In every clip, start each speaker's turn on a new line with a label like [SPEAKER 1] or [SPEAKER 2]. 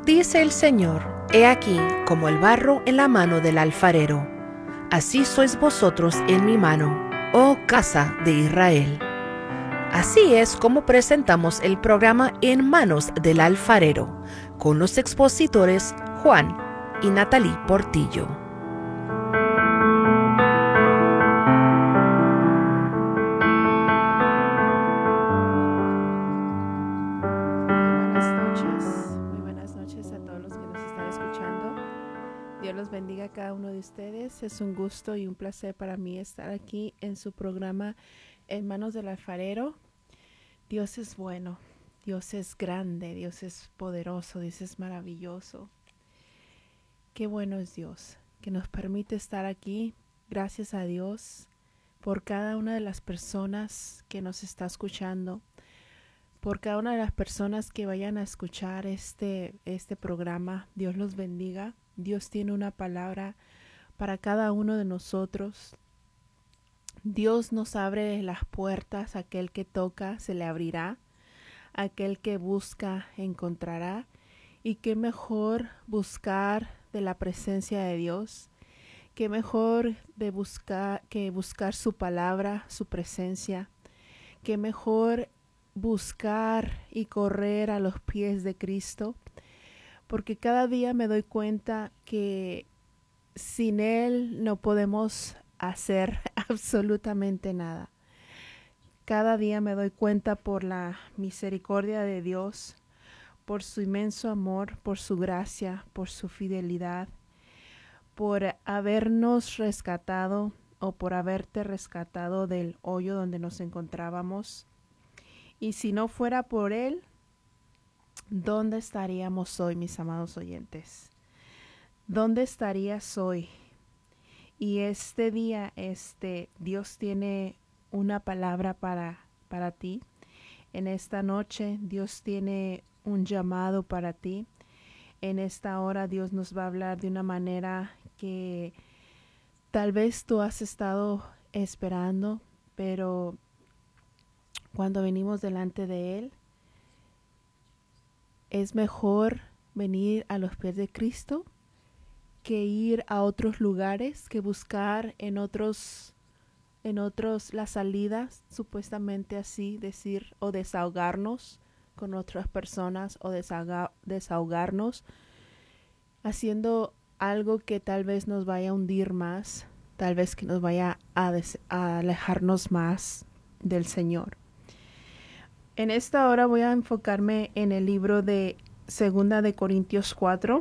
[SPEAKER 1] Dice el Señor: He aquí como el barro en la mano del alfarero, así sois vosotros en mi mano, oh casa de Israel. Así es como presentamos el programa En manos del alfarero, con los expositores Juan y Natalie Portillo.
[SPEAKER 2] Muy buenas noches a todos los que nos están escuchando. Dios los bendiga a cada uno de ustedes. Es un gusto y un placer para mí estar aquí en su programa En manos del alfarero. Dios es bueno, Dios es grande, Dios es poderoso, Dios es maravilloso. Qué bueno es Dios, que nos permite estar aquí. Gracias a Dios por cada una de las personas que nos está escuchando, por cada una de las personas que vayan a escuchar este programa. Dios los bendiga. Dios tiene una palabra para cada uno de nosotros. Dios nos abre las puertas. Aquel que toca se le abrirá. Aquel que busca encontrará. Y qué mejor buscar de la presencia de Dios. Qué mejor que buscar su palabra, su presencia. Qué mejor buscar y correr a los pies de Cristo, porque cada día me doy cuenta que sin Él no podemos hacer absolutamente nada. Cada día me doy cuenta por la misericordia de Dios, por su inmenso amor, por su gracia, por su fidelidad, por habernos rescatado o por haberte rescatado del hoyo donde nos encontrábamos. Y si no fuera por Él, ¿dónde estaríamos hoy, mis amados oyentes? ¿Dónde estarías hoy? Y este día, Dios tiene una palabra para ti. En esta noche, Dios tiene un llamado para ti. En esta hora, Dios nos va a hablar de una manera que tal vez tú has estado esperando, pero cuando venimos delante de Él, es mejor venir a los pies de Cristo que ir a otros lugares, que buscar en otros las salidas, supuestamente así decir, o desahogarnos con otras personas, o desahogarnos haciendo algo que tal vez nos vaya a hundir más, tal vez que nos vaya a alejarnos más del Señor. En esta hora voy a enfocarme en el libro de 2 de Corintios 4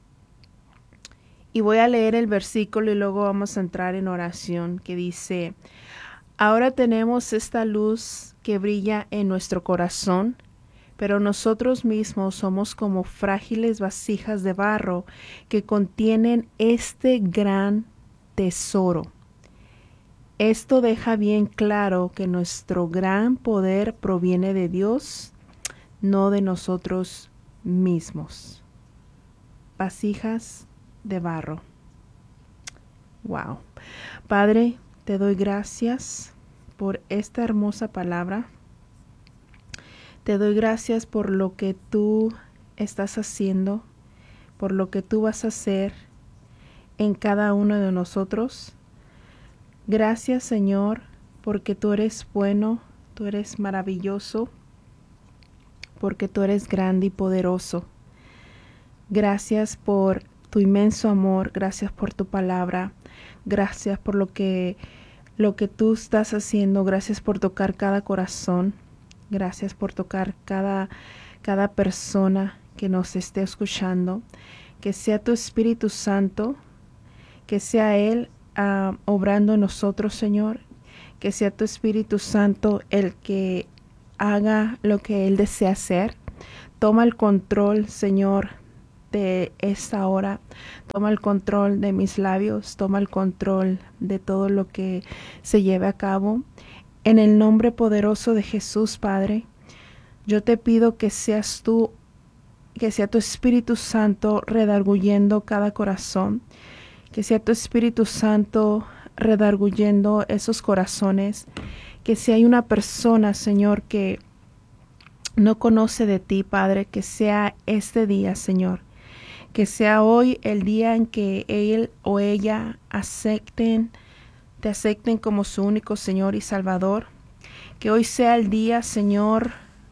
[SPEAKER 2] y voy a leer el versículo y luego vamos a entrar en oración, que dice: ahora tenemos esta luz que brilla en nuestro corazón, pero nosotros mismos somos como frágiles vasijas de barro que contienen este gran tesoro. Esto deja bien claro que nuestro gran poder proviene de Dios, no de nosotros mismos. Vasijas de barro. Wow. Padre, te doy gracias por esta hermosa palabra. Te doy gracias por lo que tú estás haciendo, por lo que tú vas a hacer en cada uno de nosotros. Gracias, Señor, porque tú eres bueno, tú eres maravilloso, porque tú eres grande y poderoso. Gracias por tu inmenso amor, gracias por tu palabra, gracias por lo que tú estás haciendo, gracias por tocar cada corazón, gracias por tocar cada persona que nos esté escuchando. Que sea tu Espíritu Santo, que sea Él obrando en nosotros, Señor, que sea tu Espíritu Santo el que haga lo que Él desea hacer. Toma el control, Señor, de esta hora. Toma el control de mis labios, toma el control de todo lo que se lleve a cabo. En el nombre poderoso de Jesús, Padre, yo te pido que seas tú, que sea tu Espíritu Santo redarguyendo cada corazón, que sea tu Espíritu Santo redarguyendo esos corazones, que si hay una persona, Señor, que no conoce de ti, Padre, que sea este día, Señor, Que sea hoy el día en que él o ella te acepten como su único Señor y Salvador. Que hoy sea el día, Señor,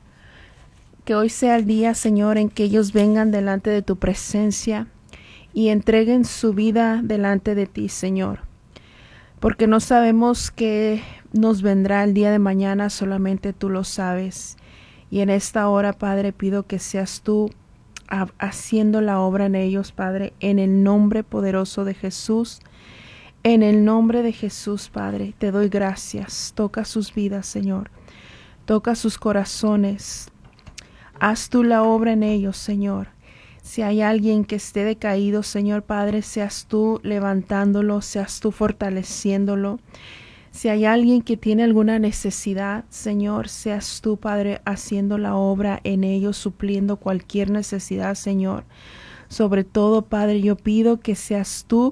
[SPEAKER 2] en que ellos vengan delante de tu presencia y entreguen su vida delante de ti, Señor. Porque no sabemos qué nos vendrá el día de mañana, solamente tú lo sabes. Y en esta hora, Padre, pido que seas tú haciendo la obra en ellos, Padre, en el nombre poderoso de Jesús. En el nombre de Jesús, Padre, te doy gracias. Toca sus vidas, Señor. Toca sus corazones. Haz tú la obra en ellos, Señor. Si hay alguien que esté decaído, Señor Padre, seas tú levantándolo, seas tú fortaleciéndolo. Si hay alguien que tiene alguna necesidad, Señor, seas tú, Padre, haciendo la obra en ellos, supliendo cualquier necesidad, Señor. Sobre todo, Padre, yo pido que seas tú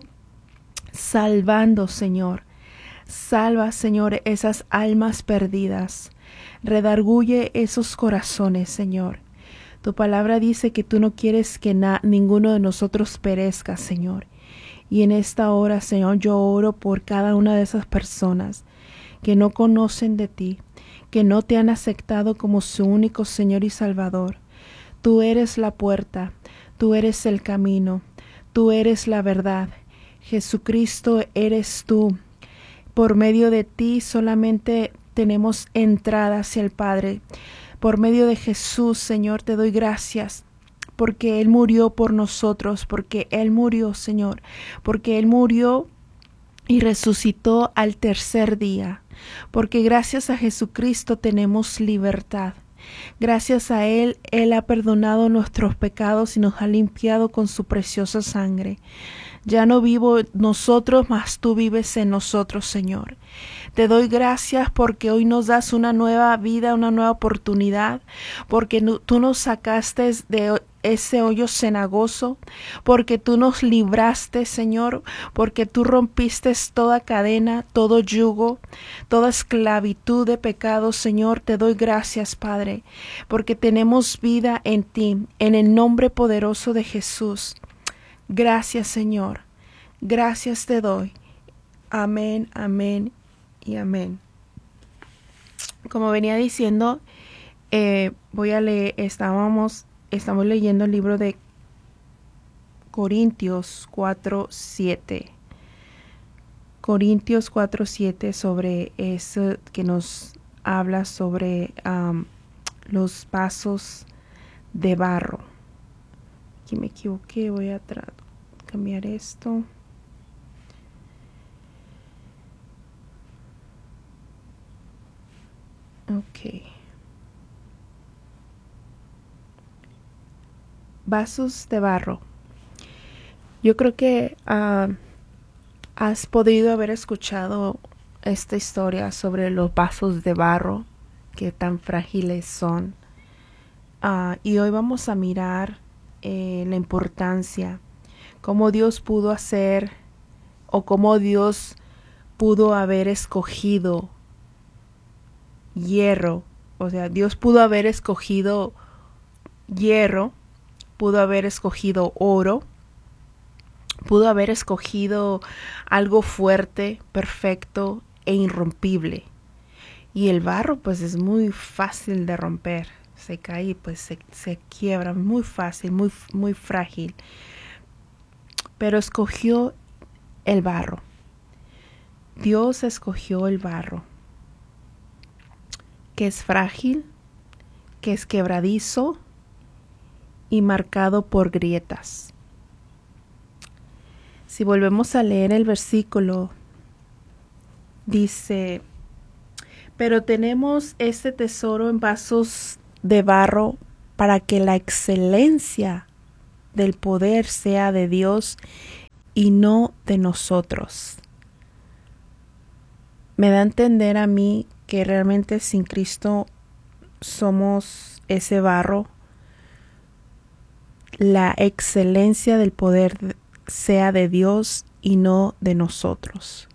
[SPEAKER 2] salvando, Señor. Salva, Señor, esas almas perdidas. Redarguye esos corazones, Señor. Tu palabra dice que tú no quieres que ninguno de nosotros perezca, Señor. Y en esta hora, Señor, yo oro por cada una de esas personas que no conocen de ti, que no te han aceptado como su único Señor y Salvador. Tú eres la puerta, tú eres el camino, tú eres la verdad. Jesucristo eres tú. Por medio de ti solamente tenemos entrada hacia el Padre. Por medio de Jesús, Señor, te doy gracias, porque Él murió por nosotros, porque Él murió, Señor, porque Él murió y resucitó al tercer día, porque gracias a Jesucristo tenemos libertad. Gracias a Él, Él ha perdonado nuestros pecados y nos ha limpiado con su preciosa sangre. Ya no vivo nosotros, mas tú vives en nosotros, Señor. Te doy gracias porque hoy nos das una nueva vida, una nueva oportunidad, porque tú nos sacaste de ese hoyo cenagoso, porque tú nos libraste, Señor, porque tú rompiste toda cadena, todo yugo, toda esclavitud de pecado, Señor. Te doy gracias, Padre, porque tenemos vida en ti, en el nombre poderoso de Jesús. Gracias, Señor. Gracias te doy. Amén, amén y amén. Como venía diciendo, voy a leer, estamos leyendo el libro de Corintios 4:7. Corintios 4:7, sobre eso que nos habla sobre los vasos de barro. Aquí me equivoqué, voy a cambiar esto. Ok. Vasos de barro. Yo creo que has podido haber escuchado esta historia sobre los vasos de barro, que tan frágiles son. Y hoy vamos a mirar la importancia, cómo Dios pudo hacer, o cómo Dios pudo haber escogido hierro. O sea, Dios pudo haber escogido hierro, pudo haber escogido oro, pudo haber escogido algo fuerte, perfecto e irrompible. Y el barro pues es muy fácil de romper. Se cae y pues se quiebra muy fácil, muy frágil. Pero escogió el barro. Dios escogió el barro, que es frágil, que es quebradizo y marcado por grietas. Si volvemos a leer el versículo, dice: pero tenemos este tesoro en vasos de barro, para que la excelencia del poder sea de Dios y no de nosotros. Me da a entender a mí que realmente sin Cristo somos ese barro. La excelencia del poder sea de Dios y no de nosotros.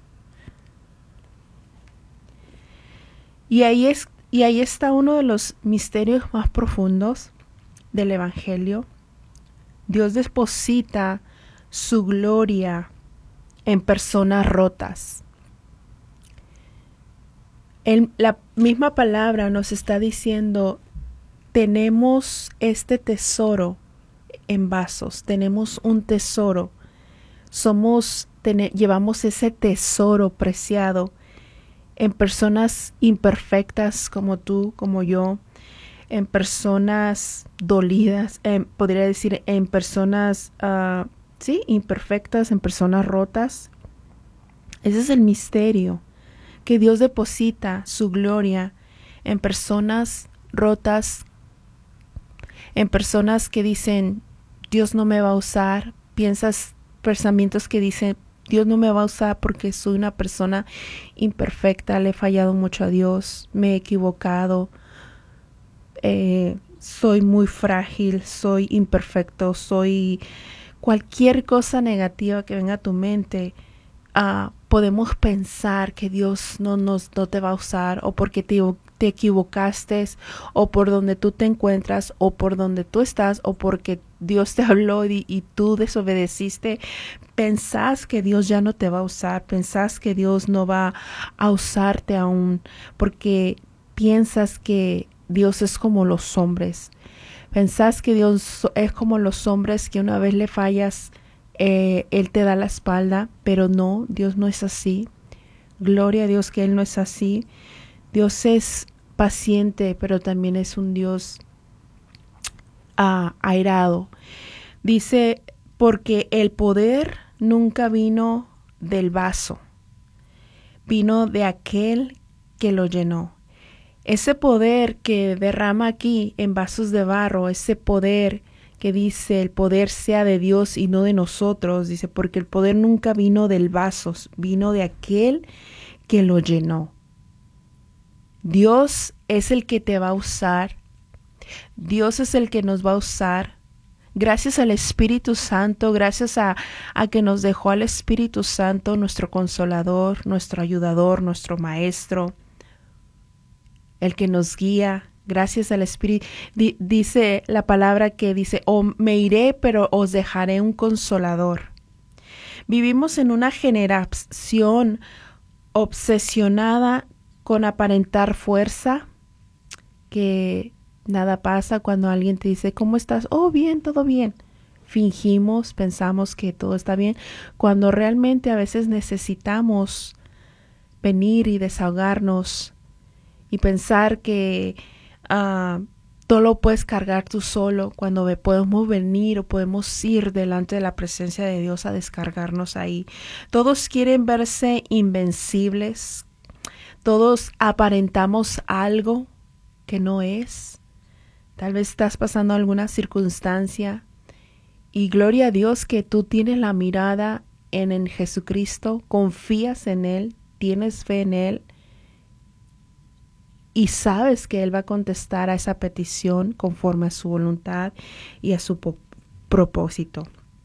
[SPEAKER 2] Y ahí está uno de los misterios más profundos del Evangelio, Dios deposita su gloria en personas rotas. La misma palabra nos está diciendo, tenemos este tesoro en vasos, tenemos un tesoro. Llevamos ese tesoro preciado en personas imperfectas como tú, como yo, en personas dolidas, podría decir en personas, imperfectas, en personas rotas. Ese es el misterio, que Dios deposita su gloria en personas rotas, en personas que dicen, Dios no me va a usar, pensamientos que dicen, Dios no me va a usar porque soy una persona imperfecta, le he fallado mucho a Dios, me he equivocado, soy muy frágil, soy imperfecto, soy cualquier cosa negativa que venga a tu mente. Podemos pensar que Dios no te va a usar, o porque te equivocaste, o por donde tú te encuentras, o por donde tú estás, o porque Dios te habló y tú desobedeciste. Pensás que Dios ya no te va a usar, pensás que Dios no va a usarte aún, porque piensas que Dios es como los hombres. Pensás que Dios es como los hombres, que una vez le fallas, Él te da la espalda, pero no, Dios no es así. Gloria a Dios que Él no es así. Dios es paciente, pero también es un Dios airado. Dice, porque el poder nunca vino del vaso, vino de aquel que lo llenó. Ese poder que derrama aquí en vasos de barro, ese poder que dice el poder sea de Dios y no de nosotros, dice, porque el poder nunca vino del vaso, vino de aquel que lo llenó. Dios es el que te va a usar, Dios es el que nos va a usar. Gracias al Espíritu Santo, gracias a que nos dejó al Espíritu Santo, nuestro consolador, nuestro ayudador, nuestro maestro, el que nos guía. Gracias al Espíritu. Dice la palabra que dice, me iré, pero os dejaré un consolador. Vivimos en una generación obsesionada con aparentar fuerza, que nada pasa cuando alguien te dice, ¿cómo estás? Oh, bien, todo bien. Fingimos, pensamos que todo está bien, cuando realmente a veces necesitamos venir y desahogarnos y pensar que todo lo puedes cargar tú solo, cuando podemos venir o podemos ir delante de la presencia de Dios a descargarnos ahí. Todos quieren verse invencibles, todos aparentamos algo que no es. Tal vez estás pasando alguna circunstancia y gloria a Dios que tú tienes la mirada en Jesucristo, confías en Él, tienes fe en Él y sabes que Él va a contestar a esa petición conforme a su voluntad y a su propósito.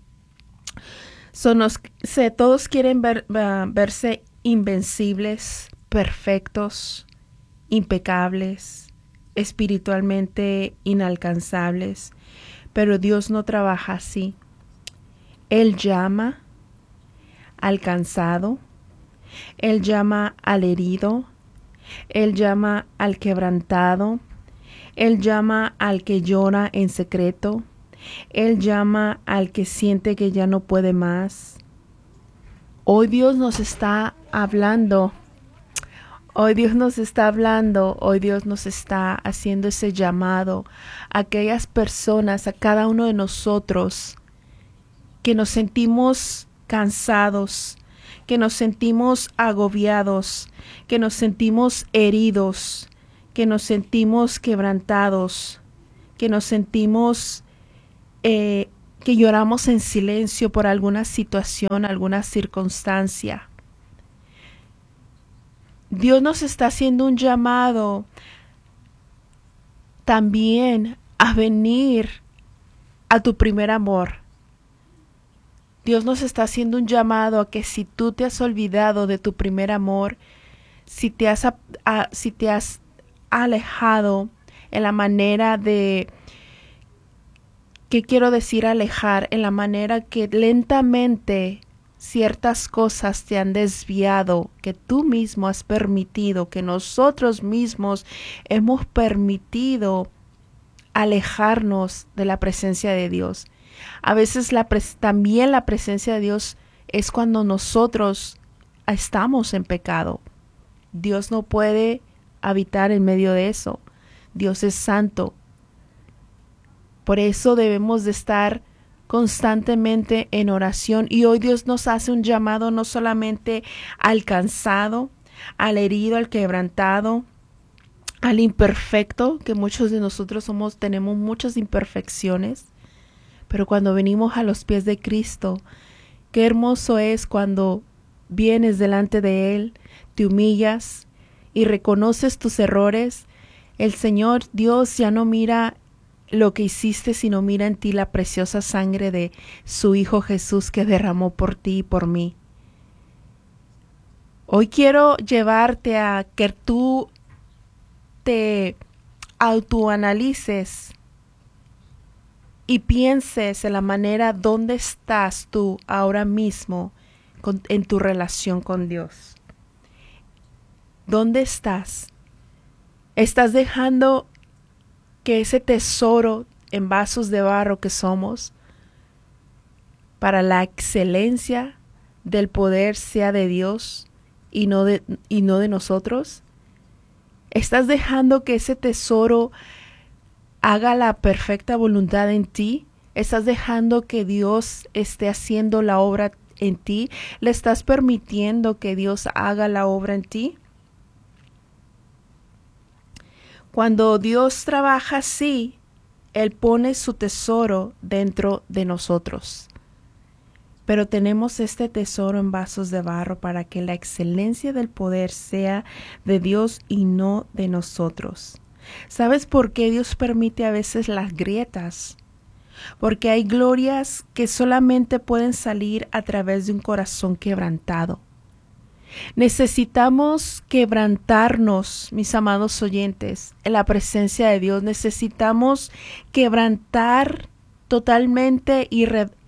[SPEAKER 2] Todos quieren verse invencibles, perfectos, impecables, espiritualmente inalcanzables, pero Dios no trabaja así. Él llama al cansado, Él llama al herido, Él llama al quebrantado, Él llama al que llora en secreto, Él llama al que siente que ya no puede más. Hoy Dios nos está hablando. Hoy Dios nos está hablando, hoy Dios nos está haciendo ese llamado a aquellas personas, a cada uno de nosotros, que nos sentimos cansados, que nos sentimos agobiados, que nos sentimos heridos, que nos sentimos quebrantados, que nos sentimos que lloramos en silencio por alguna situación, alguna circunstancia. Dios nos está haciendo un llamado también a venir a tu primer amor. Dios nos está haciendo un llamado a que si tú te has olvidado de tu primer amor, si te has alejado en la manera de ¿Qué quiero decir alejar? En la manera que lentamente ciertas cosas te han desviado, que tú mismo has permitido, que nosotros mismos hemos permitido alejarnos de la presencia de Dios. A veces también la presencia de Dios es cuando nosotros estamos en pecado. Dios no puede habitar en medio de eso. Dios es santo. Por eso debemos de estar constantemente en oración. Y hoy Dios nos hace un llamado no solamente al cansado, al herido, al quebrantado, al imperfecto, que muchos de nosotros tenemos muchas imperfecciones. Pero cuando venimos a los pies de Cristo, qué hermoso es cuando vienes delante de Él, te humillas y reconoces tus errores. El Señor Dios ya no mira lo que hiciste, sino mira en ti la preciosa sangre de su Hijo Jesús que derramó por ti y por mí. Hoy quiero llevarte a que tú te autoanalices y pienses en la manera donde estás tú ahora mismo en tu relación con Dios. ¿Dónde estás? ¿Estás dejando que ese tesoro en vasos de barro que somos para la excelencia del poder sea de Dios y no de nosotros? ¿Estás dejando que ese tesoro haga la perfecta voluntad en ti? ¿Estás dejando que Dios esté haciendo la obra en ti? ¿Le estás permitiendo que Dios haga la obra en ti? Cuando Dios trabaja así, Él pone su tesoro dentro de nosotros. Pero tenemos este tesoro en vasos de barro para que la excelencia del poder sea de Dios y no de nosotros. ¿Sabes por qué Dios permite a veces las grietas? Porque hay glorias que solamente pueden salir a través de un corazón quebrantado. Necesitamos quebrantarnos, mis amados oyentes, en la presencia de Dios. Necesitamos quebrantar totalmente y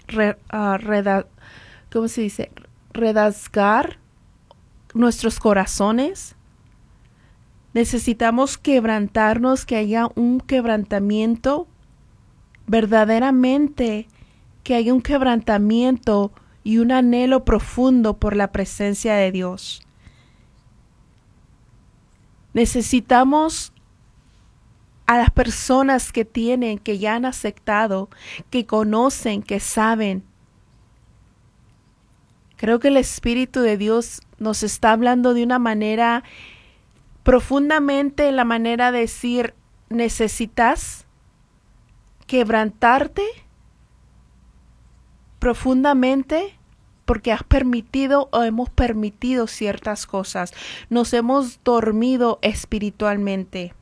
[SPEAKER 2] redazgar nuestros corazones. Necesitamos quebrantarnos, que haya un quebrantamiento, verdaderamente que haya un quebrantamiento y un anhelo profundo por la presencia de Dios. Necesitamos a las personas que ya han aceptado, que conocen, que saben. Creo que el Espíritu de Dios nos está hablando de una manera profundamente, la manera de decir, necesitas quebrantarte profundamente porque has permitido o hemos permitido ciertas cosas. Nos hemos dormido espiritualmente.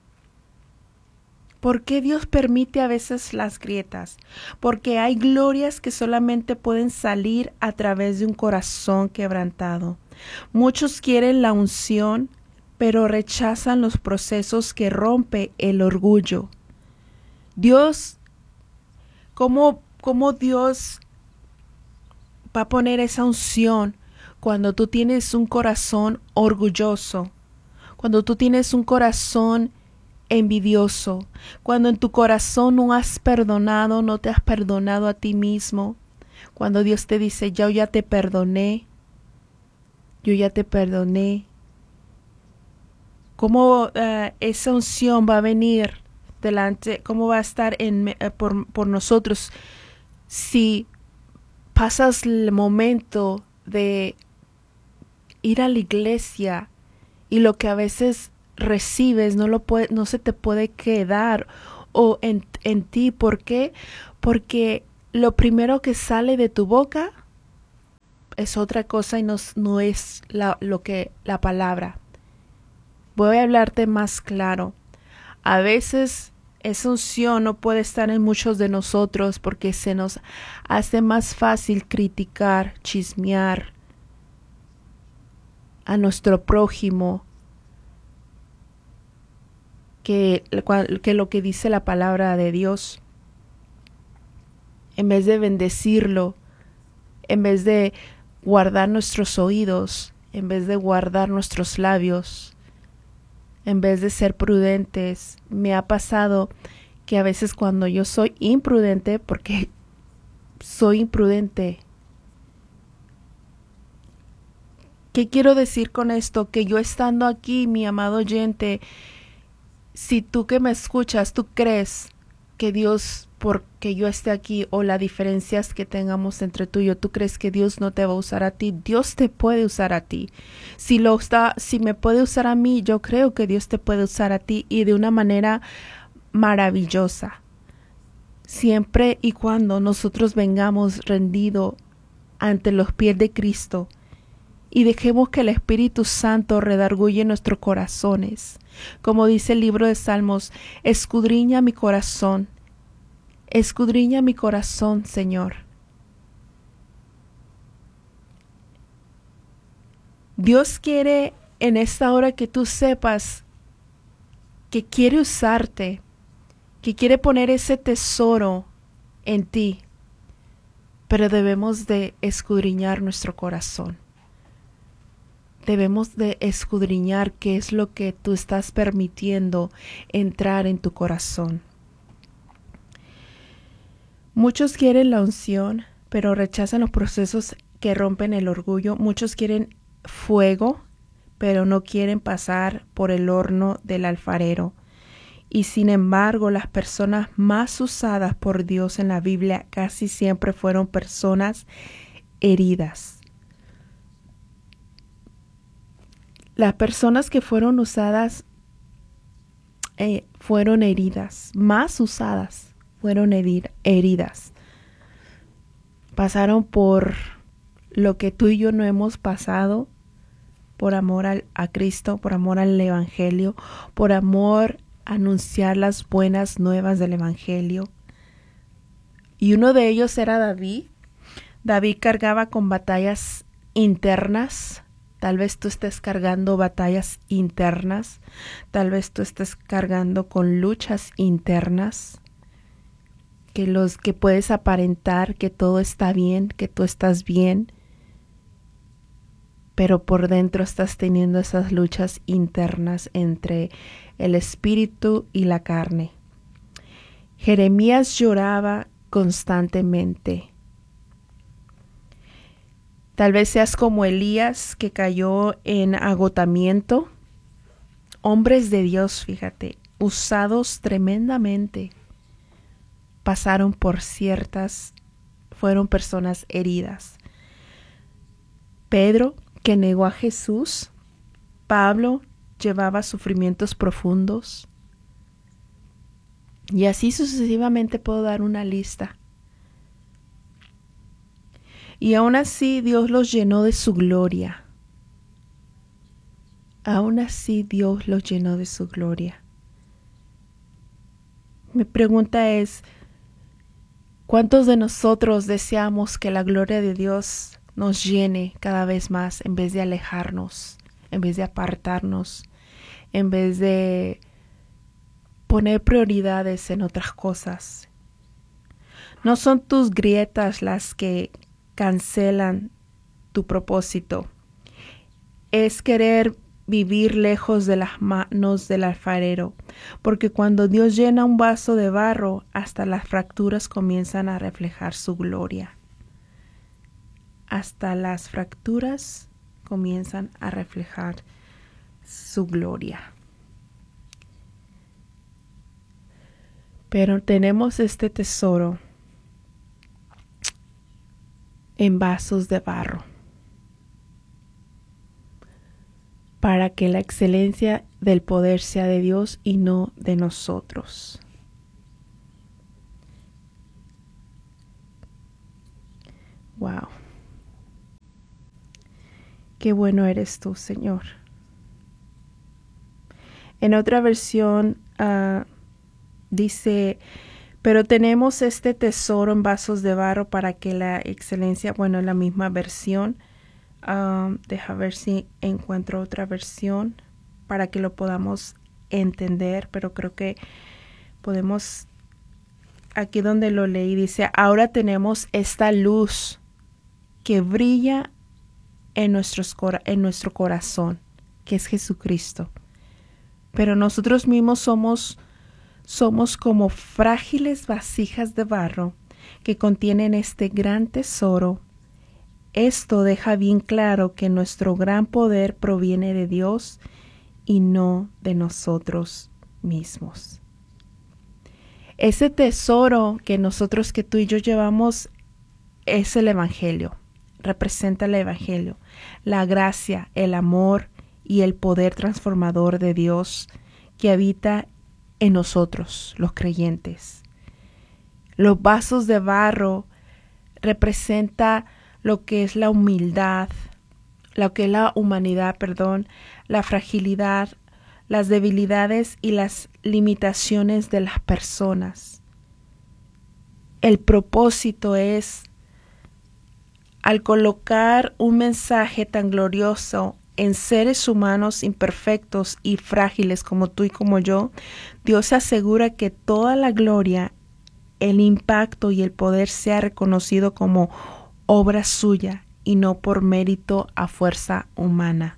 [SPEAKER 2] ¿Por qué Dios permite a veces las grietas? Porque hay glorias que solamente pueden salir a través de un corazón quebrantado. Muchos quieren la unción, pero rechazan los procesos que rompe el orgullo. Dios, ¿cómo Dios va a poner esa unción cuando tú tienes un corazón orgulloso? Cuando tú tienes un corazón envidioso, cuando en tu corazón no has perdonado, no te has perdonado a ti mismo, cuando Dios te dice, yo ya te perdoné, ¿cómo esa unción va a venir delante? ¿Cómo va a estar por nosotros si pasas el momento de ir a la iglesia y lo que a veces recibes no se te puede quedar o en ti? ¿Por qué? Porque lo primero que sale de tu boca es otra cosa y no es la palabra. Voy a hablarte más claro. A veces esa unción no puede estar en muchos de nosotros porque se nos hace más fácil criticar, chismear a nuestro prójimo que lo que dice la palabra de Dios. en vez de bendecirlo, en vez de guardar nuestros oídos, en vez de guardar nuestros labios, en vez de ser prudentes. Me ha pasado que a veces cuando yo soy imprudente, porque soy imprudente. ¿Qué quiero decir con esto? Que yo estando aquí, mi amado oyente, si tú que me escuchas, tú crees que Dios, porque yo esté aquí, o las diferencias que tengamos entre tú y yo, tú crees que Dios no te va a usar a ti, Dios te puede usar a ti. Si me puede usar a mí, yo creo que Dios te puede usar a ti, y de una manera maravillosa. Siempre y cuando nosotros vengamos rendidos ante los pies de Cristo y dejemos que el Espíritu Santo redarguye nuestros corazones. Como dice el libro de Salmos, escudriña mi corazón, Señor. Dios quiere en esta hora que tú sepas que quiere usarte, que quiere poner ese tesoro en ti, pero debemos de escudriñar nuestro corazón. Debemos de escudriñar qué es lo que tú estás permitiendo entrar en tu corazón. Muchos quieren la unción, pero rechazan los procesos que rompen el orgullo. Muchos quieren fuego, pero no quieren pasar por el horno del alfarero. Y sin embargo, las personas más usadas por Dios en la Biblia casi siempre fueron personas heridas. Las personas que fueron usadas fueron heridas, más usadas fueron heridas. Pasaron por lo que tú y yo no hemos pasado, por amor a Cristo, por amor al Evangelio, por amor a anunciar las buenas nuevas del Evangelio. Y uno de ellos era David. David cargaba con batallas internas. Tal vez tú estés cargando batallas internas. Tal vez tú estés cargando con luchas internas. Que puedes aparentar que todo está bien, que tú estás bien. Pero por dentro estás teniendo esas luchas internas entre el espíritu y la carne. Jeremías lloraba constantemente. Tal vez seas como Elías, que cayó en agotamiento. Hombres de Dios, fíjate, usados tremendamente, fueron personas heridas. Pedro, que negó a Jesús. Pablo llevaba sufrimientos profundos. Y así sucesivamente puedo dar una lista. Y aún así Dios los llenó de su gloria. Aún así Dios los llenó de su gloria. Mi pregunta es, ¿cuántos de nosotros deseamos que la gloria de Dios nos llene cada vez más, en vez de alejarnos, en vez de apartarnos, en vez de poner prioridades en otras cosas? No son tus grietas las que cancelan tu propósito. Es querer vivir lejos de las manos del alfarero, porque cuando Dios llena un vaso de barro, hasta las fracturas comienzan a reflejar su gloria. Hasta las fracturas comienzan a reflejar su gloria. Pero tenemos este tesoro en vasos de barro, para que la excelencia del poder sea de Dios y no de nosotros. Wow. Qué bueno eres tú, Señor. En otra versión dice, pero tenemos este tesoro en vasos de barro para que la excelencia, bueno, en la misma versión, deja ver si encuentro otra versión para que lo podamos entender, pero creo que podemos aquí donde lo leí, dice, ahora tenemos esta luz que brilla en nuestro corazón, que es Jesucristo. Pero nosotros mismos somos como frágiles vasijas de barro que contienen este gran tesoro. Esto deja bien claro que nuestro gran poder proviene de Dios y no de nosotros mismos. Ese tesoro que tú y yo llevamos es el Evangelio, representa el Evangelio, la gracia, el amor y el poder transformador de Dios que habita en nosotros, los creyentes. Los vasos de barro representa lo que es la humildad, lo que es la humanidad, la fragilidad, las debilidades y las limitaciones de las personas. El propósito es, al colocar un mensaje tan glorioso en seres humanos imperfectos y frágiles como tú y como yo, Dios asegura que toda la gloria, el impacto y el poder sea reconocido como obra suya y no por mérito a fuerza humana.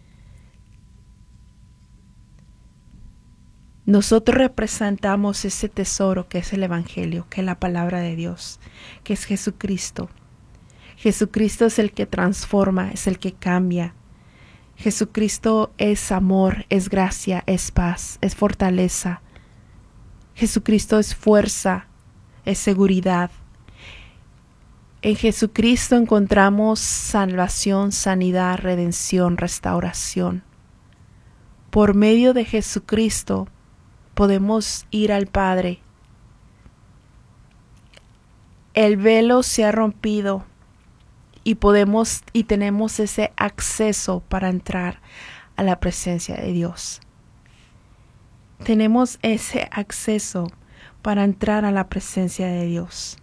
[SPEAKER 2] Nosotros representamos ese tesoro que es el Evangelio, que es la palabra de Dios, que es Jesucristo. Jesucristo es el que transforma, es el que cambia. Jesucristo es amor, es gracia, es paz, es fortaleza. Jesucristo es fuerza, es seguridad. En Jesucristo encontramos salvación, sanidad, redención, restauración. Por medio de Jesucristo podemos ir al Padre. El velo se ha rompido y tenemos ese acceso para entrar a la presencia de Dios. Tenemos ese acceso para entrar a la presencia de Dios.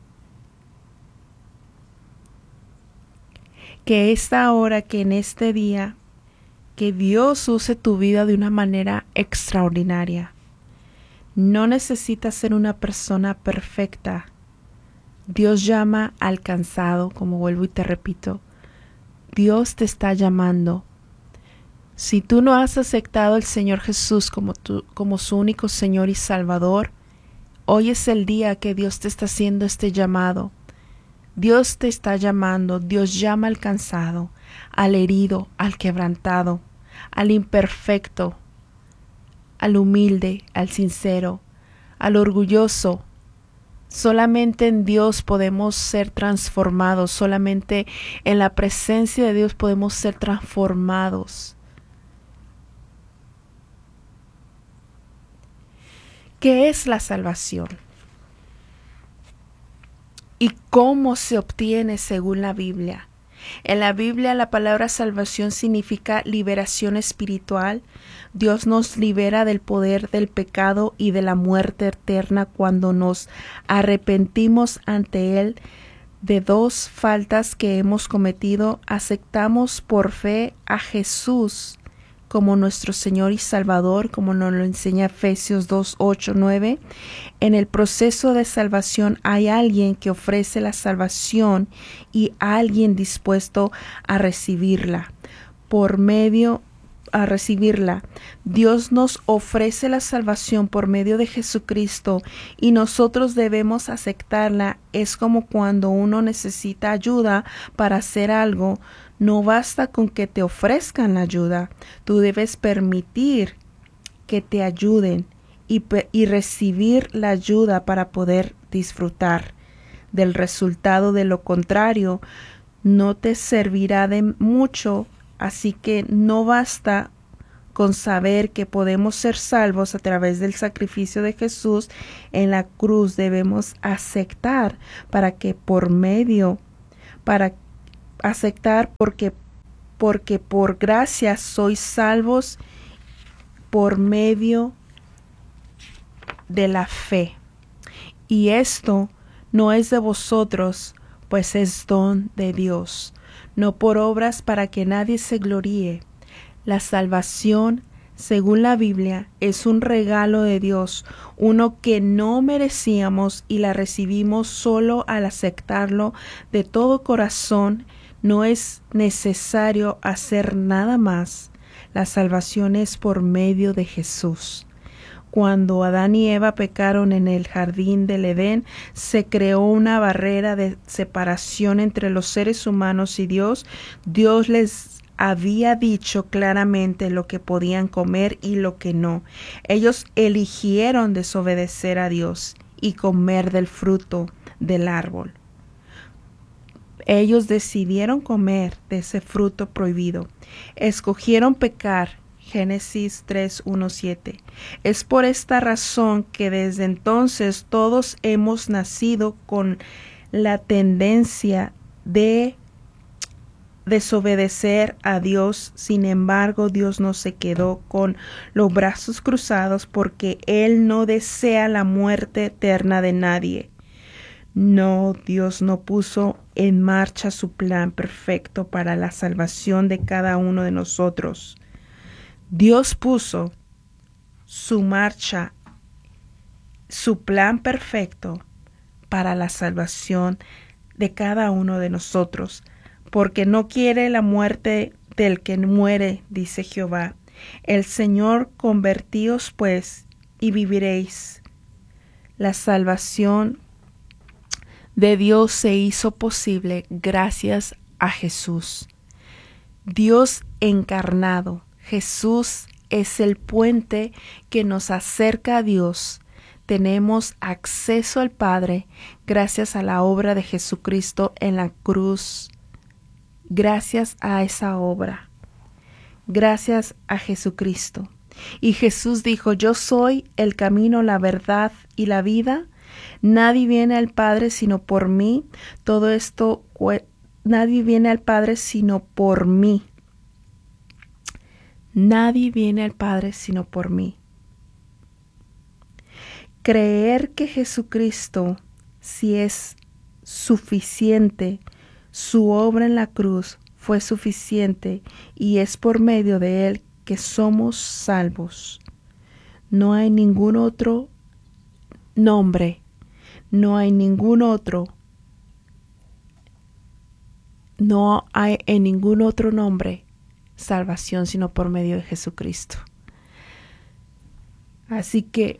[SPEAKER 2] Que esta hora, que en este día, que Dios use tu vida de una manera extraordinaria. No necesitas ser una persona perfecta. Dios llama al cansado, como vuelvo y te repito. Dios te está llamando. Si tú no has aceptado al Señor Jesús como su único Señor y Salvador, hoy es el día que Dios te está haciendo este llamado. Dios te está llamando. Dios llama al cansado, al herido, al quebrantado, al imperfecto, al humilde, al sincero, al orgulloso. Solamente en Dios podemos ser transformados, solamente en la presencia de Dios podemos ser transformados. ¿Qué es la salvación? ¿Y cómo se obtiene según la Biblia? En la Biblia la palabra salvación significa liberación espiritual. Dios nos libera del poder del pecado y de la muerte eterna cuando nos arrepentimos ante Él de dos faltas que hemos cometido. Aceptamos por fe a Jesús como nuestro Señor y Salvador, como nos lo enseña Efesios 2, 8, 9. En el proceso de salvación hay alguien que ofrece la salvación y alguien dispuesto a recibirla. Dios nos ofrece la salvación por medio de Jesucristo y nosotros debemos aceptarla. Es como cuando uno necesita ayuda para hacer algo. No basta con que te ofrezcan la ayuda. Tú debes permitir que te ayuden y recibir la ayuda para poder disfrutar del resultado. De lo contrario, no te servirá de mucho. Así que no basta con saber que podemos ser salvos a través del sacrificio de Jesús en la cruz. Debemos aceptar porque por gracia sois salvos por medio de la fe. Y esto no es de vosotros, pues es don de Dios, no por obras para que nadie se gloríe. La salvación según la Biblia, es un regalo de Dios, uno que no merecíamos y la recibimos solo al aceptarlo de todo corazón. No es necesario hacer nada más. La salvación es por medio de Jesús. Cuando Adán y Eva pecaron en el jardín del Edén, se creó una barrera de separación entre los seres humanos y Dios. Dios les había dicho claramente lo que podían comer y lo que no. Ellos eligieron desobedecer a Dios y comer del fruto del árbol. Ellos decidieron comer de ese fruto prohibido. Escogieron pecar. Génesis 3:1-7. Es por esta razón que desde entonces todos hemos nacido con la tendencia de desobedecer a Dios. Sin embargo, Dios no se quedó con los brazos cruzados, porque Él no desea la muerte eterna de nadie. No, Dios no puso en marcha su plan perfecto para la salvación de cada uno de nosotros. Dios puso su plan perfecto para la salvación de cada uno de nosotros, porque no quiere la muerte del que muere, dice Jehová. El Señor, convertíos pues y viviréis. La salvación de Dios se hizo posible gracias a Jesús. Dios encarnado. Jesús es el puente que nos acerca a Dios. Tenemos acceso al Padre gracias a la obra de Jesucristo en la cruz. Gracias a esa obra. Gracias a Jesucristo. Y Jesús dijo: yo soy el camino, la verdad y la vida. Nadie viene al Padre sino por mí. Nadie viene al Padre sino por mí. Nadie viene al Padre sino por mí. Creer que Jesucristo, si es suficiente, su obra en la cruz fue suficiente y es por medio de Él que somos salvos. No hay ningún otro nombre, no hay en ningún otro nombre salvación sino por medio de Jesucristo. Así que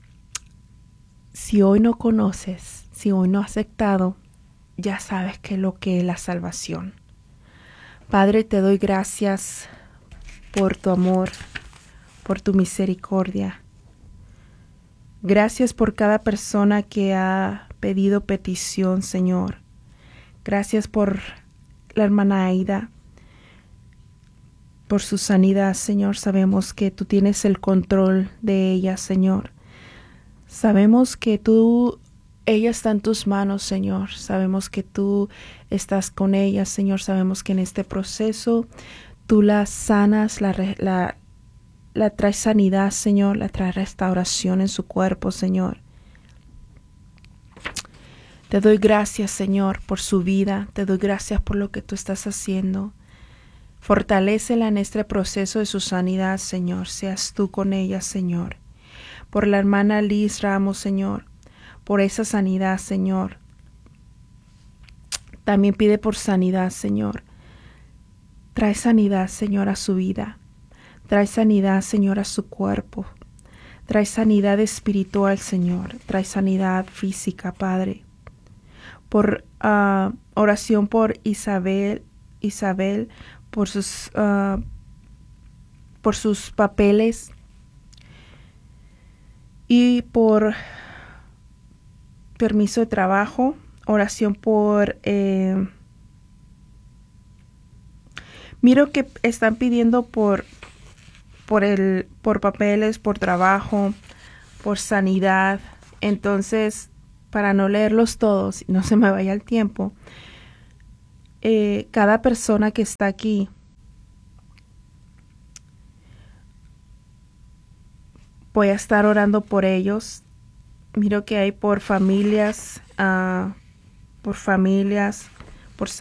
[SPEAKER 2] si hoy no conoces, si hoy no has aceptado, ya sabes qué es lo que es la salvación. Padre, te doy gracias por tu amor, por tu misericordia. Gracias por cada persona que ha pedido petición, Señor. Gracias por la hermana Aida, por su sanidad, Señor. Sabemos que tú tienes el control de ella, Señor. Sabemos que ella está en tus manos, Señor. Sabemos que tú estás con ella, Señor. Sabemos que en este proceso tú la sanas, la traes sanidad, Señor. La traes restauración en su cuerpo, Señor. Te doy gracias, Señor, por su vida. Te doy gracias por lo que tú estás haciendo. Fortalécela en este proceso de su sanidad, Señor. Seas tú con ella, Señor. Por la hermana Liz Ramos, Señor. Por esa sanidad, Señor. También pide por sanidad, Señor. Trae sanidad, Señor, a su vida. Trae sanidad, Señor, a su cuerpo. Trae sanidad espiritual, Señor. Trae sanidad física, Padre. Por oración por Isabel, por sus papeles y por permiso de trabajo. Oración por miro que están pidiendo por papeles, por trabajo, por sanidad. Entonces, para no leerlos todos y no se me vaya el tiempo, cada persona que está aquí voy a estar orando por ellos. Miro que hay por familias, por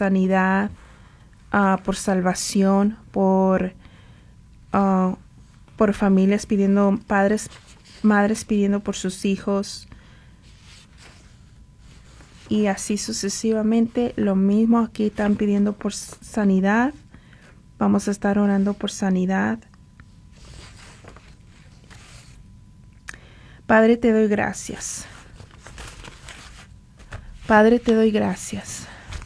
[SPEAKER 2] sanidad, por salvación, por por familias pidiendo, padres, madres pidiendo por sus hijos. Y así sucesivamente, lo mismo aquí están pidiendo por sanidad. Vamos a estar orando por sanidad. Padre, te doy gracias. Padre, te doy gracias.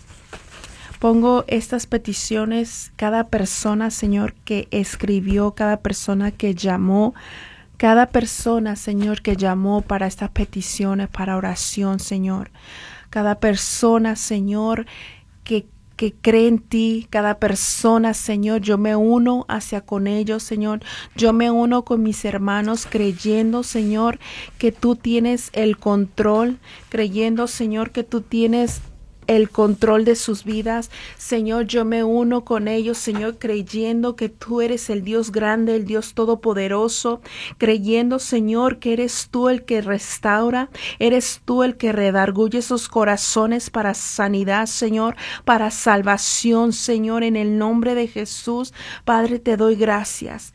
[SPEAKER 2] Pongo estas peticiones, cada persona, Señor, que escribió, cada persona que llamó, cada persona, Señor, que llamó para estas peticiones, para oración, Señor. Cada persona, Señor, que cree en ti, cada persona, Señor, yo me uno hacia con ellos, Señor. Yo me uno con mis hermanos creyendo, Señor, que tú tienes el control, creyendo, Señor, que tú tienes el control de sus vidas. Señor, yo me uno con ellos, Señor, creyendo que tú eres el Dios grande, el Dios todopoderoso, creyendo, Señor, que eres tú el que restaura, eres tú el que redarguye esos corazones para sanidad, Señor, para salvación, Señor, en el nombre de Jesús. Padre, te doy gracias,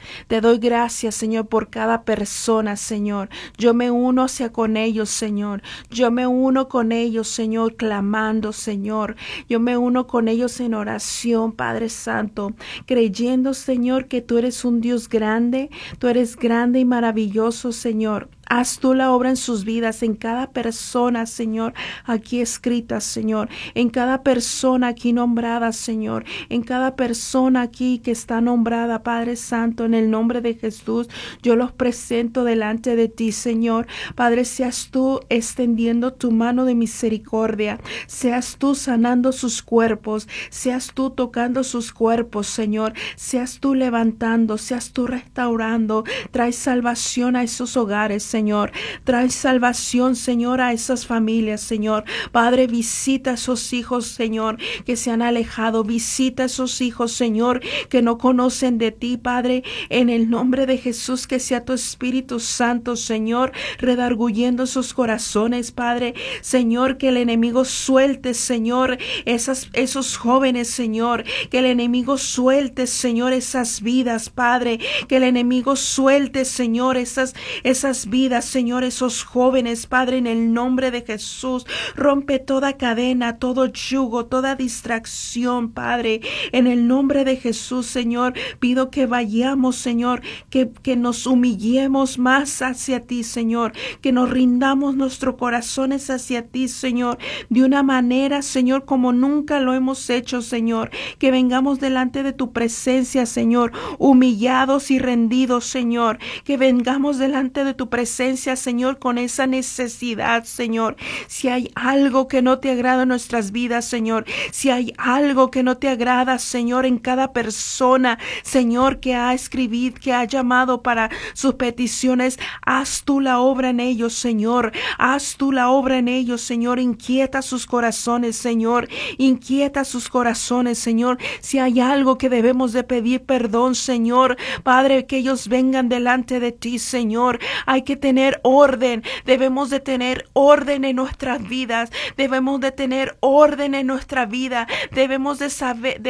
[SPEAKER 2] Señor, por cada persona, Señor. Yo me uno hacia con ellos, Señor. Yo me uno con ellos, Señor, clamando, Señor. Yo me uno con ellos en oración, Padre Santo, creyendo, Señor, que tú eres un Dios grande, tú eres grande y maravilloso, Señor. Haz tú la obra en sus vidas, en cada persona, Señor, aquí escrita, Señor, en cada persona aquí nombrada, Señor, en cada persona aquí que está nombrada, Padre Santo, en el nombre de Jesús, yo los presento delante de ti, Señor. Padre, seas tú extendiendo tu mano de misericordia, seas tú sanando sus cuerpos, seas tú tocando sus cuerpos, Señor, seas tú levantando, seas tú restaurando, trae salvación a esos hogares, Señor, trae salvación, Señor, a esas familias, Señor. Padre, visita a esos hijos, Señor, que se han alejado, visita a esos hijos, Señor, que no conocen de ti, Padre, en el nombre de Jesús, que sea tu Espíritu Santo, Señor, redarguyendo sus corazones, Padre, Señor, que el enemigo suelte, Señor, esos jóvenes, Señor, que el enemigo suelte, Señor, esas vidas, Padre, que el enemigo suelte, Señor, esas vidas, Señor, esos jóvenes, Padre, en el nombre de Jesús. Rompe toda cadena, todo yugo, toda distracción, Padre, en el nombre de Jesús, Señor. Pido que vayamos, Señor, que nos humillemos más hacia ti, Señor, que nos rindamos nuestros corazones hacia ti, Señor, de una manera, Señor, como nunca lo hemos hecho, Señor, que vengamos delante de tu presencia, Señor, humillados y rendidos, Señor, que vengamos delante de tu presencia, Señor, con esa necesidad, Señor. Si hay algo que no te agrada en nuestras vidas, Señor, si hay algo que no te agrada, Señor, en cada persona, Señor, que ha escrito, que ha llamado para sus peticiones, haz tú la obra en ellos, Señor, haz tú la obra en ellos, Señor. Inquieta sus corazones, Señor, inquieta sus corazones, Señor. Si hay algo que debemos de pedir perdón, Señor, Padre, que ellos vengan delante de ti, Señor. Hay que tener orden, debemos de tener orden en nuestras vidas, debemos de tener orden en nuestra vida, debemos de saber,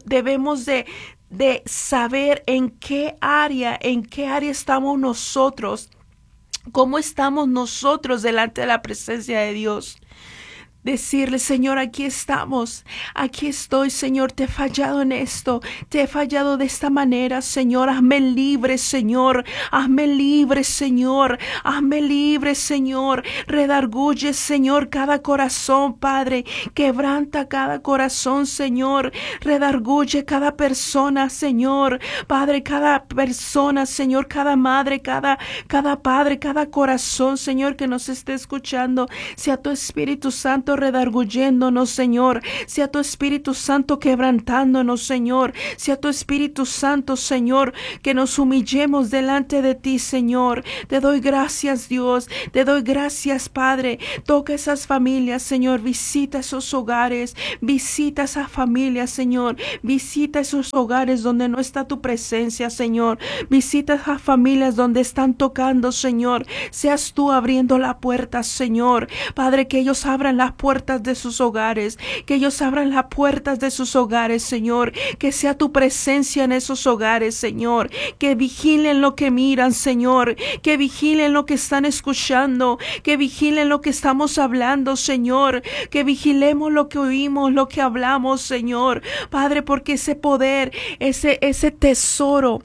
[SPEAKER 2] de saber en qué área estamos nosotros, cómo estamos nosotros delante de la presencia de Dios. Decirle, Señor, aquí estamos, aquí estoy, Señor, te he fallado en esto, te he fallado de esta manera, Señor, hazme libre, Señor, hazme libre, Señor, hazme libre, Señor, redarguye, Señor, cada corazón, Padre, quebranta cada corazón, Señor, redarguye cada persona, Señor, Padre, cada persona, Señor, cada madre, cada padre, cada corazón, Señor, que nos esté escuchando, sea tu Espíritu Santo redarguyéndonos, Señor, sea tu Espíritu Santo quebrantándonos, Señor, sea tu Espíritu Santo, Señor, que nos humillemos delante de ti, Señor. Te doy gracias, Dios, te doy gracias, Padre. Toca esas familias, Señor, visita esos hogares, visita esas familias, Señor, visita esos hogares donde no está tu presencia, Señor, visita esas familias donde están tocando, Señor, seas tú abriendo la puerta, Señor, Padre, que ellos abran las puertas, puertas de sus hogares, que ellos abran las puertas de sus hogares, Señor, que sea tu presencia en esos hogares, Señor, que vigilen lo que miran, Señor, que vigilen lo que están escuchando, que vigilen lo que estamos hablando, Señor, que vigilemos lo que oímos, lo que hablamos, Señor, Padre, porque ese poder, ese tesoro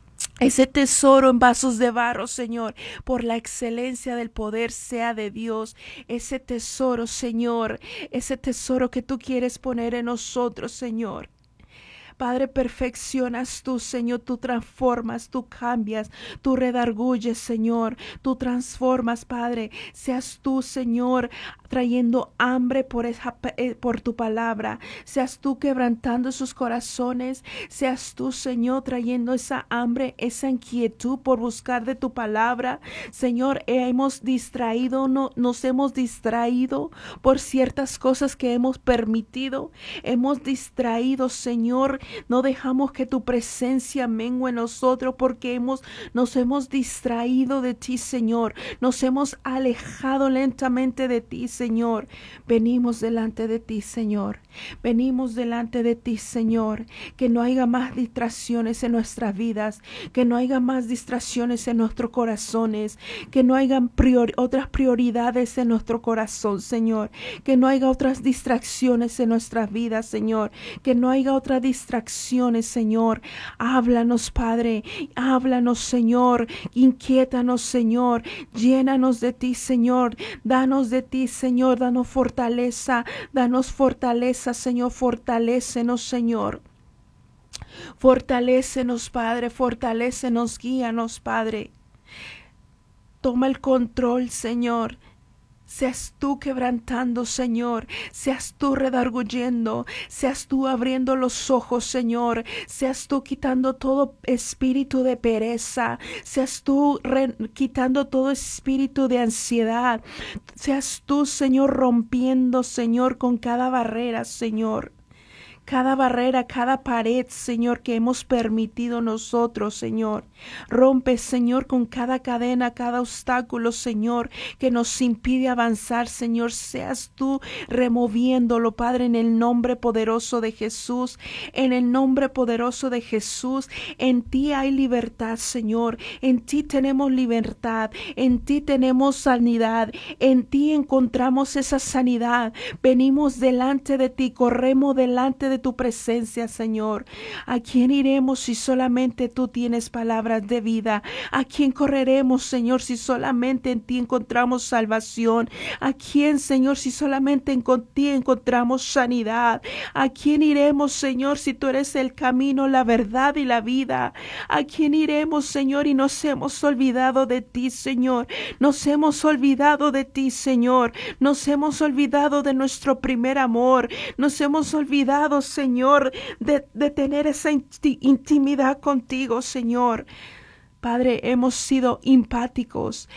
[SPEAKER 2] en vasos de barro, Señor, por la excelencia del poder sea de Dios. Ese tesoro, Señor, ese tesoro que tú quieres poner en nosotros, Señor. Padre, perfeccionas tú, Señor, tú transformas, tú cambias, tú redarguyes, Señor, tú transformas, Padre. Seas tú, Señor, trayendo hambre por tu palabra. Seas tú quebrantando sus corazones. Seas tú, Señor, trayendo esa hambre, esa inquietud por buscar de tu palabra. Señor, nos hemos distraído por ciertas cosas que hemos permitido. Hemos distraído, Señor. No dejamos que tu presencia mengue en nosotros porque nos hemos distraído de ti, Señor. Nos hemos alejado lentamente de ti, Señor. Venimos delante de ti, Señor. Venimos delante de ti, Señor. Que no haya más distracciones en nuestras vidas. Que no haya más distracciones en nuestros corazones. Que no haya otras prioridades en nuestro corazón, Señor. Que no haya otras distracciones en nuestras vidas, Señor. Que no haya otra distracciones, Señor. Háblanos, Padre. Háblanos, Señor. Inquiétanos, Señor. Llénanos de ti, Señor. Danos de ti, Señor. Danos fortaleza. Danos fortaleza, Señor. Fortalécenos, Señor. Fortalécenos, Padre. Fortalécenos, guíanos, Padre. Toma el control, Señor. Seas tú quebrantando, Señor. Seas tú redarguyendo. Seas tú abriendo los ojos, Señor. Seas tú quitando todo espíritu de pereza. Seas tú quitando todo espíritu de ansiedad. Seas tú, Señor, rompiendo, Señor, con cada barrera, Señor. Cada barrera, cada pared, Señor, que hemos permitido nosotros, Señor. Rompe, Señor, con cada cadena, cada obstáculo, Señor, que nos impide avanzar, Señor. Seas tú removiéndolo, Padre, en el nombre poderoso de Jesús. En el nombre poderoso de Jesús. En ti hay libertad, Señor. En ti tenemos libertad. En ti tenemos sanidad. En ti encontramos esa sanidad. Venimos delante de ti, corremos delante de tu presencia, Señor. ¿A quién iremos si solamente tú tienes palabras de vida? ¿A quién correremos, Señor, si solamente en ti encontramos salvación? ¿A quién, Señor, si solamente en ti encontramos sanidad? ¿A quién iremos, Señor, si tú eres el camino, la verdad y la vida? ¿A quién iremos, Señor, y nos hemos olvidado de ti, Señor? Nos hemos olvidado de ti, Señor. Nos hemos olvidado de nuestro primer amor. Nos hemos olvidado, Señor, de tener esa intimidad contigo, Señor. Padre, hemos sido empáticos,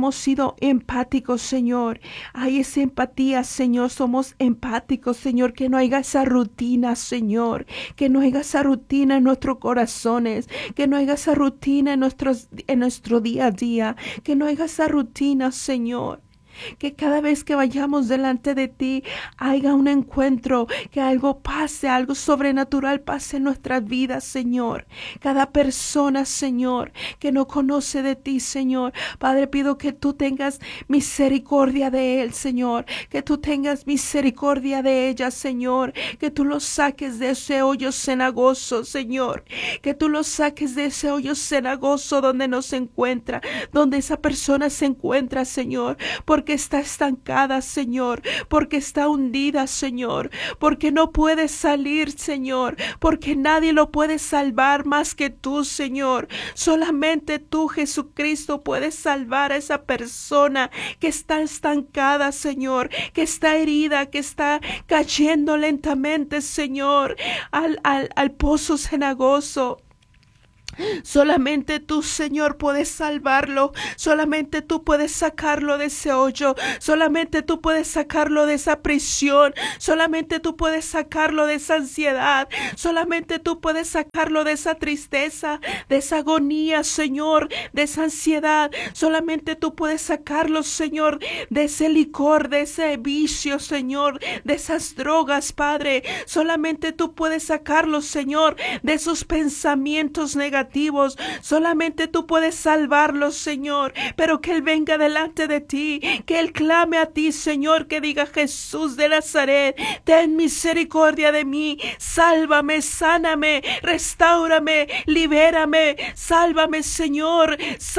[SPEAKER 2] Señor. Hay esa empatía, Señor, somos empáticos, Señor, que no haya esa rutina, Señor, que no haya esa rutina en nuestros corazones, que no haya esa rutina en nuestro día a día, que no haya esa rutina, Señor. Que cada vez que vayamos delante de ti haya un encuentro, que algo pase, algo sobrenatural pase en nuestras vidas, Señor. Cada persona, Señor, que no conoce de ti, Señor, Padre, pido que tú tengas misericordia de él, Señor, que tú tengas misericordia de ella, Señor, que tú los saques de ese hoyo cenagoso, Señor, que tú los saques de ese hoyo cenagoso donde nos encuentra, donde esa persona se encuentra, Señor, porque está estancada, Señor, porque está hundida, Señor, porque no puede salir, Señor, porque nadie lo puede salvar más que tú, Señor. Solamente tú, Jesucristo, puedes salvar a esa persona que está estancada, Señor, que está herida, que está cayendo lentamente, Señor, al pozo cenagoso. Solamente tú, Señor, puedes salvarlo. Solamente tú puedes sacarlo de ese hoyo. Solamente tú puedes sacarlo de esa prisión. Solamente tú puedes sacarlo de esa ansiedad. Solamente tú puedes sacarlo de esa tristeza, de esa agonía, Señor, de esa ansiedad. Solamente tú puedes sacarlo, Señor, de ese licor, de ese vicio, Señor, de esas drogas, Padre. Solamente tú puedes sacarlo, Señor, de esos pensamientos negativos. Solamente tú puedes salvarlos, Señor, pero que Él venga delante de ti, que Él clame a ti, Señor, que diga: Jesús de Nazaret, ten misericordia de mí, sálvame, sáname, restáurame, libérame, sálvame, Señor,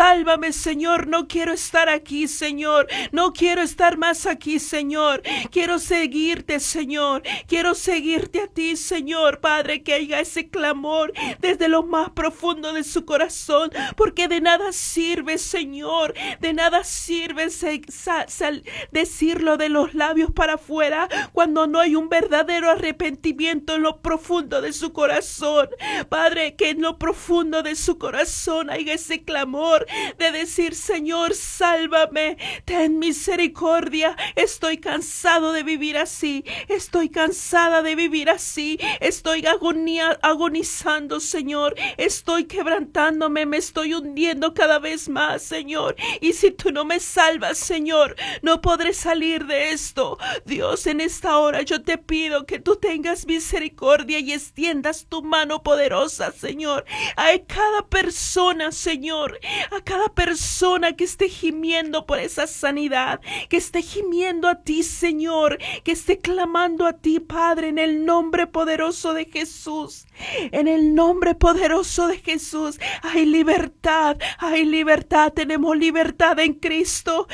[SPEAKER 2] no quiero estar aquí, Señor, no quiero estar más aquí, Señor, quiero seguirte, Señor, quiero seguirte a ti, Señor, Padre, que haya ese clamor desde lo más profundo de su corazón, porque de nada sirve, Señor, de nada sirve decirlo de los labios para afuera cuando no hay un verdadero arrepentimiento en lo profundo de su corazón. Padre, que en lo profundo de su corazón haya ese clamor de decir: Señor, sálvame, ten misericordia, estoy cansado de vivir así, estoy cansada de vivir así, estoy agonizando, Señor, estoy quebrantándome, me estoy hundiendo cada vez más, Señor, y si tú no me salvas, Señor, no podré salir de esto. Dios, en esta hora yo te pido que tú tengas misericordia y extiendas tu mano poderosa, Señor, a cada persona, Señor, a cada persona que esté gimiendo por esa sanidad, que esté gimiendo a ti, Señor, que esté clamando a ti, Padre, en el nombre poderoso de Jesús, en el nombre poderoso de Jesús. Hay libertad, tenemos libertad en Cristo,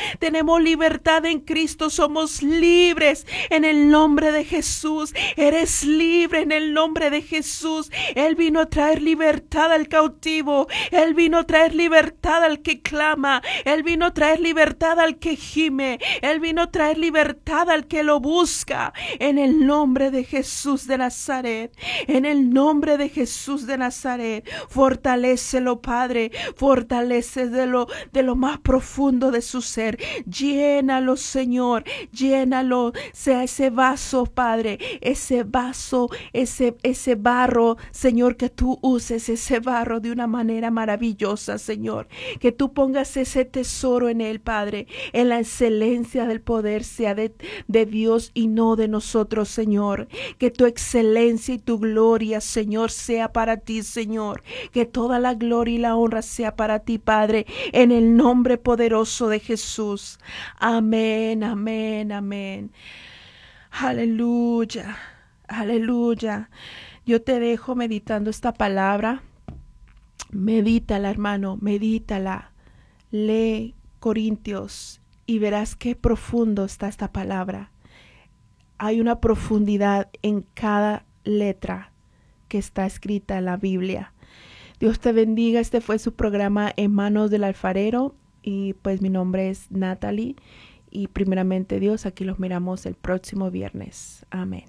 [SPEAKER 2] somos libres en el nombre de Jesús, eres libre en el nombre de Jesús. Él vino a traer libertad al cautivo, Él vino a traer libertad al que clama, Él vino a traer libertad al que gime, Él vino a traer libertad al que lo busca, en el nombre de Jesús de Nazaret, en el nombre de Jesús de Nazaret. Fortalécelo, Padre, fortalece de lo más profundo de su ser, llénalo, Señor, llénalo, sea ese vaso, Padre, ese vaso, ese barro, Señor, que tú uses ese barro de una manera maravillosa, Señor, que tú pongas ese tesoro en él, Padre, en la excelencia del poder sea de Dios y no de nosotros, Señor, que tu excelencia y tu gloria, Señor, sea para ti, Señor, que toda la gloria y la honra sea para ti, Padre, en el nombre poderoso de Jesús. Amén, amén, amén. Aleluya, aleluya. Yo te dejo meditando esta palabra. Medítala, hermano, medítala. Lee Corintios y verás qué profundo está esta palabra. Hay una profundidad en cada letra que está escrita en la Biblia. Dios te bendiga. Este fue su programa En Manos del Alfarero. Y pues mi nombre es Natalie. Y primeramente Dios, aquí los miramos el próximo viernes. Amén.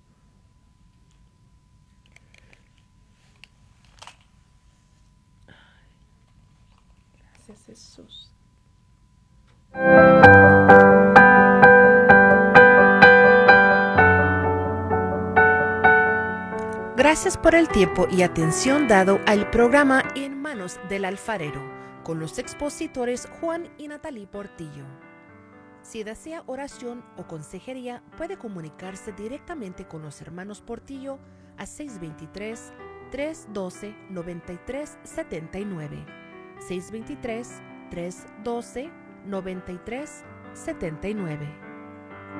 [SPEAKER 2] Gracias, Jesús.
[SPEAKER 1] Gracias por el tiempo y atención dado al programa En Manos del Alfarero, con los expositores Juan y Natalie Portillo. Si desea oración o consejería, puede comunicarse directamente con los hermanos Portillo a 623-312-9379. 623-312-9379.